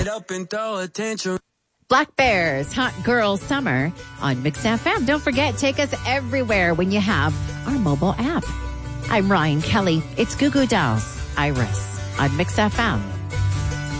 Up and throw attention. Black Bears, Hot Girl Summer on Mix FM. Don't forget, take us everywhere when you have our mobile app. I'm Ryan Kelly. It's Goo Goo Dolls, Iris on Mix FM.